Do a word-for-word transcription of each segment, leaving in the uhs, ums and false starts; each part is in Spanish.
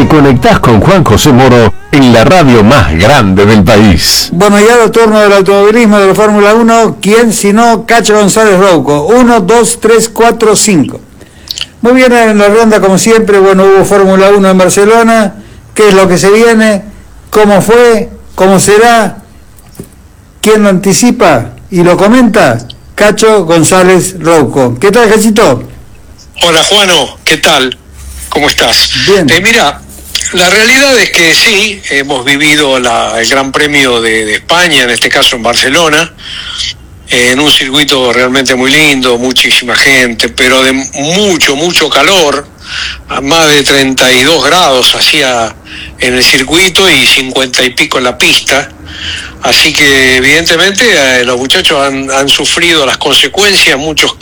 te conectás con Juan José Moro en la radio más grande del país. Bueno, ya el turno del automovilismo de la Fórmula uno, ¿quién sino Cacho González Rouco? uno, dos, tres, cuatro, cinco. Muy bien en la ronda como siempre. Bueno, hubo Fórmula uno en Barcelona. ¿Qué es lo que se viene? ¿Cómo fue? ¿Cómo será? ¿Quién lo anticipa y lo comenta? Cacho González Rouco. ¿Qué tal, Cachito? Hola, Juano, ¿qué tal? ¿Cómo estás? Bien. Eh, mira, la realidad es que sí, hemos vivido la, el Gran Premio de, de España, en este caso en Barcelona, eh, en un circuito realmente muy lindo, muchísima gente, pero de mucho, mucho calor, a más de treinta y dos grados hacía en el circuito y cincuenta y pico en la pista. Así que evidentemente eh, los muchachos han, han sufrido las consecuencias, muchos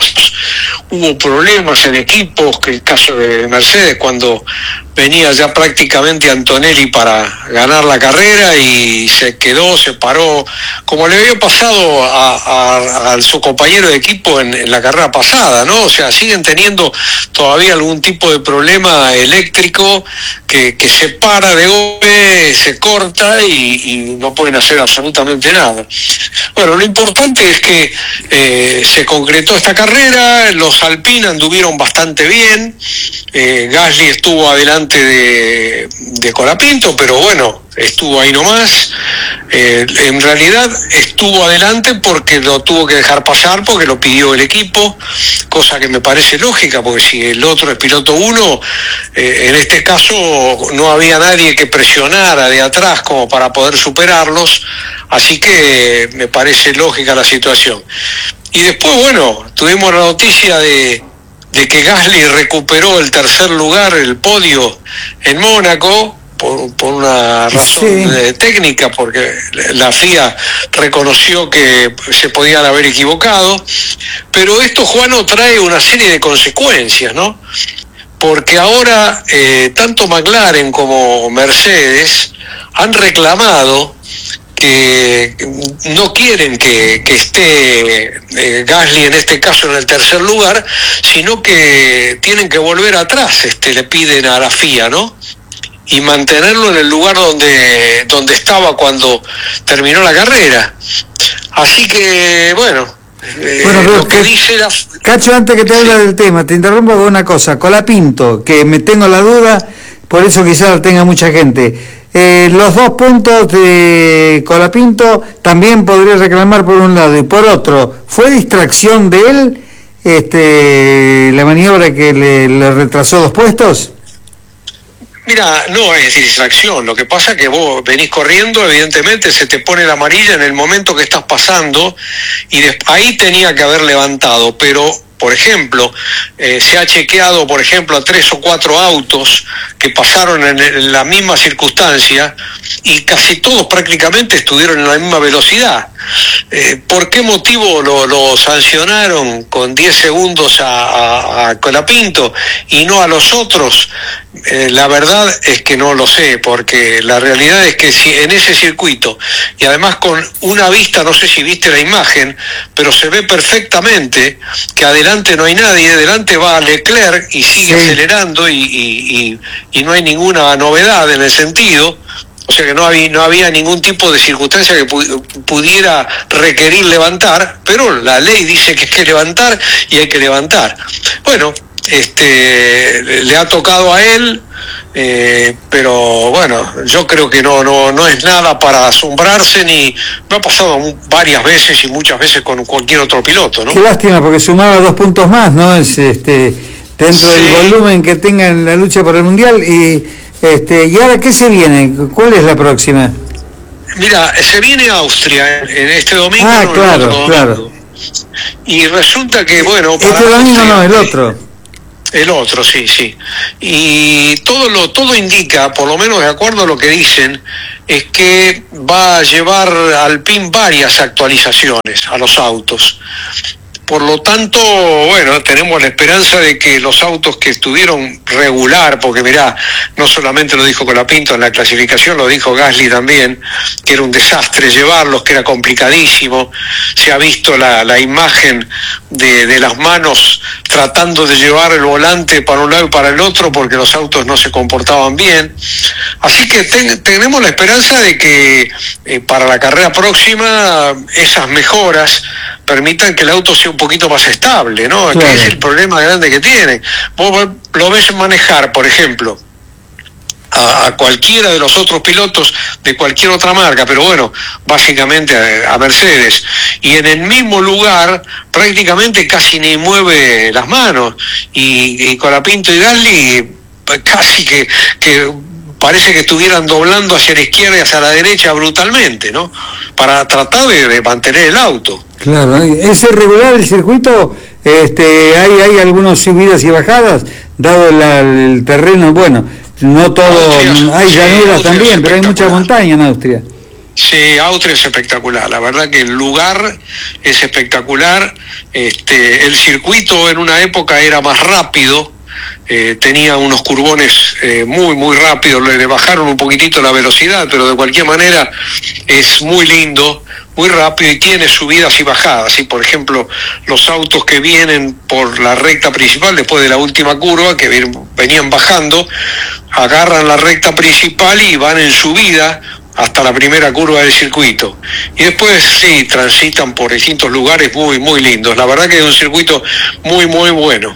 hubo problemas en equipos, que el caso de Mercedes cuando venía ya prácticamente Antonelli para ganar la carrera y se quedó, se paró, como le había pasado a, a, a su compañero de equipo en, en la carrera pasada, ¿no? O sea, siguen teniendo todavía algún tipo de problema eléctrico que, que se para de golpe, se corta y, y no pueden hacer absolutamente nada. Bueno, lo importante es que eh, se concretó esta carrera, los Alpine anduvieron bastante bien, eh, Gasly estuvo adelante de, de Colapinto, pero bueno, estuvo ahí nomás. Eh, en realidad estuvo adelante porque lo tuvo que dejar pasar, porque lo pidió el equipo, cosa que me parece lógica, porque si el otro es piloto uno, eh, en este caso no había nadie que presionara de atrás como para poder superarlos, así que me parece lógica la situación. Y después, bueno, tuvimos la noticia de, de que Gasly recuperó el tercer lugar, el podio en Mónaco, por, por una razón sí. técnica, porque la F I A reconoció que se podían haber equivocado, pero esto, Juano, trae una serie de consecuencias, ¿no? Porque ahora eh, tanto McLaren como Mercedes han reclamado que no quieren que, que esté eh, Gasly en este caso en el tercer lugar, sino que tienen que volver atrás, este, le piden a la F I A, ¿no? Y mantenerlo en el lugar donde, donde estaba cuando terminó la carrera. Así que, bueno, eh, bueno lo que, que dice la... Cacho, antes que te hable del tema, te interrumpo con una cosa. Colapinto, que me tengo la duda, por eso quizás la tenga mucha gente. Eh, los dos puntos de Colapinto también podría reclamar por un lado y por otro. ¿Fue distracción de él este, la maniobra que le, le retrasó dos puestos? Mira, no es distracción, lo que pasa es que vos venís corriendo, evidentemente se te pone la amarilla en el momento que estás pasando y de, ahí tenía que haber levantado, pero por ejemplo, eh, se ha chequeado, por ejemplo, a tres o cuatro autos que pasaron en, en la misma circunstancia y casi todos prácticamente estuvieron en la misma velocidad. Eh, ¿Por qué motivo lo, lo sancionaron con diez segundos a, a, a Colapinto y no a los otros? Eh, la verdad es que no lo sé, porque la realidad es que si en ese circuito, y además con una vista, no sé si viste la imagen, pero se ve perfectamente que adelante no hay nadie, delante va Leclerc y sigue sí. acelerando y, y, y, y no hay ninguna novedad en el sentido. O sea que no había, no había ningún tipo de circunstancia que pu- pudiera requerir levantar, pero la ley dice que hay que levantar y hay que levantar. Bueno, este le ha tocado a él, eh, pero bueno, yo creo que no, no, no es nada para asombrarse, ni me ha pasado varias veces y muchas veces con cualquier otro piloto, ¿no? Qué lástima, porque sumaba dos puntos más, ¿no? Es este dentro sí. del volumen que tenga en la lucha por el Mundial. Y Este, ¿y ahora qué se viene? ¿Cuál es la próxima? Mira, se viene Austria en este domingo. Ah, no, claro, el otro claro. domingo. Y resulta que, bueno... Este para domingo no, el otro. El otro, sí, sí. Y todo lo todo indica, por lo menos de acuerdo a lo que dicen, es que va a llevar Alpine varias actualizaciones a los autos. Por lo tanto, bueno, tenemos la esperanza de que los autos que estuvieron regular, porque mirá, no solamente lo dijo Colapinto en la clasificación, lo dijo Gasly también, que era un desastre llevarlos, que era complicadísimo. Se ha visto la, la imagen de, de las manos tratando de llevar el volante para un lado y para el otro porque los autos no se comportaban bien. Así que ten, tenemos la esperanza de que eh, para la carrera próxima esas mejoras permitan que el auto sea un poquito más estable, ¿no? Claro. Que es el problema grande que tiene. Vos lo ves manejar, por ejemplo, a, a cualquiera de los otros pilotos de cualquier otra marca, pero bueno, básicamente a, a Mercedes, y en el mismo lugar prácticamente casi ni mueve las manos, y, y Colapinto y Gasly casi que, que parece que estuvieran doblando hacia la izquierda y hacia la derecha brutalmente, ¿no? Para tratar de, de mantener el auto. Claro, es irregular el circuito, este, hay, hay algunas subidas y bajadas, dado la, el terreno, bueno, no todo, Austria, hay llanuras sí, también, pero hay mucha montaña en Austria. Sí, Austria es espectacular, la verdad que el lugar es espectacular, este, el circuito en una época era más rápido, eh, tenía unos curbones eh, muy muy rápidos, le bajaron un poquitito la velocidad, pero de cualquier manera es muy lindo, muy rápido y tiene subidas y bajadas, ¿sí? Por ejemplo, los autos que vienen por la recta principal después de la última curva, que venían bajando, agarran la recta principal y van en subida hasta la primera curva del circuito. Y después sí, transitan por distintos lugares muy, muy lindos. La verdad que es un circuito muy, muy bueno.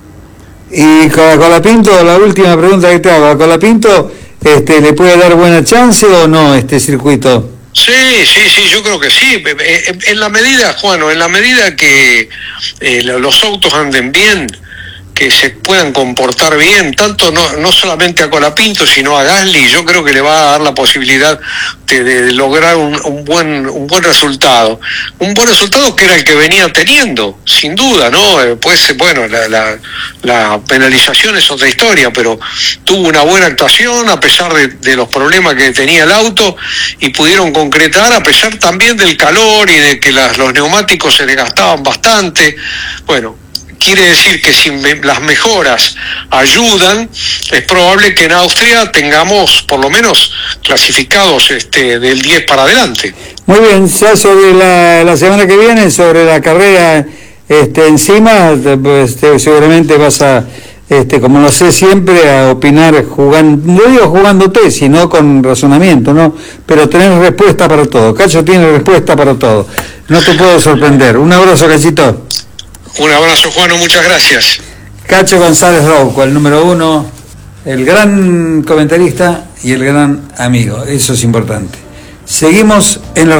Y con Colapinto, la última pregunta que te hago, ¿a Colapinto este, le puede dar buena chance o no este circuito? Sí, sí, sí, yo creo que sí. En la medida, Juano, en la medida que eh, los autos anden bien, que se puedan comportar bien, tanto no, no solamente a Colapinto, sino a Gasly, yo creo que le va a dar la posibilidad de, de lograr un, un buen un buen resultado. Un buen resultado que era el que venía teniendo, sin duda, ¿no? Pues, bueno, la, la, la penalización es otra historia, pero tuvo una buena actuación a pesar de, de los problemas que tenía el auto y pudieron concretar a pesar también del calor y de que las, los neumáticos se desgastaban bastante. Bueno, quiere decir que si me, las mejoras ayudan, es probable que en Austria tengamos por lo menos clasificados este, del diez para adelante. Muy bien, ya sobre la, la semana que viene, sobre la carrera este, encima, este, seguramente vas a, este, como lo sé siempre, a opinar jugando, no digo jugándote, sino con razonamiento, ¿no? Pero tener respuesta para todo. Cacho tiene respuesta para todo. No te puedo sorprender. Un abrazo, Cachito. Un abrazo, Juano, muchas gracias. Cacho González Rouco, el número uno, el gran comentarista y el gran amigo, eso es importante. Seguimos en la